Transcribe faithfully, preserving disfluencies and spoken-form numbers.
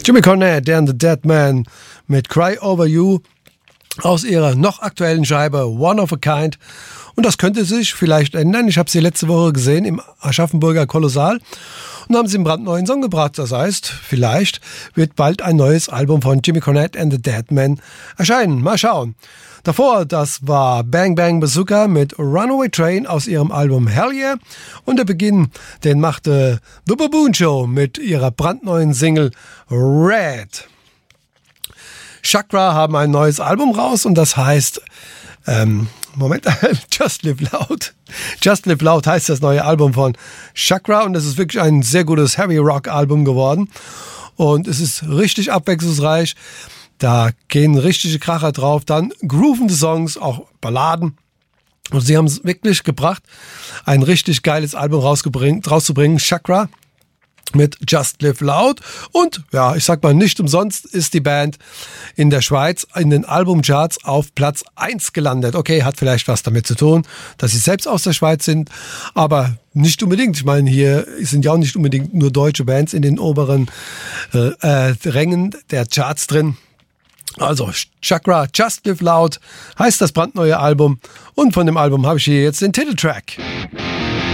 Jimmy Cornette and the Dead Man mit Cry Over You aus ihrer noch aktuellen Scheibe One of a Kind. Und das könnte sich vielleicht ändern. Ich habe sie letzte Woche gesehen im Aschaffenburger Kolossal und haben sie einen brandneuen Song gebracht. Das heißt, vielleicht wird bald ein neues Album von Jimmy Cornette and the Dead Man erscheinen. Mal schauen. Davor, das war Bang Bang Bazooka mit Runaway Train aus ihrem Album Hell Yeah. Und der Beginn, den machte The Baboon Show mit ihrer brandneuen Single Red. Chakra haben ein neues Album raus und das heißt, ähm, Moment, Just Live Loud. Just Live Loud heißt das neue Album von Chakra und es ist wirklich ein sehr gutes Heavy Rock Album geworden und es ist richtig abwechslungsreich. Da gehen richtige Kracher drauf, dann groovende Songs, auch Balladen. Und sie haben es wirklich gebracht, ein richtig geiles Album rauszubringen, Chakra mit Just Live Loud. Und ja, ich sag mal, nicht umsonst ist die Band in der Schweiz in den Albumcharts auf Platz eins gelandet. Okay, hat vielleicht was damit zu tun, dass sie selbst aus der Schweiz sind, aber nicht unbedingt. Ich meine, hier sind ja auch nicht unbedingt nur deutsche Bands in den oberen äh, äh, Rängen der Charts drin. Also Chakra, Just Live Loud heißt das brandneue Album und von dem Album habe ich hier jetzt den Titeltrack.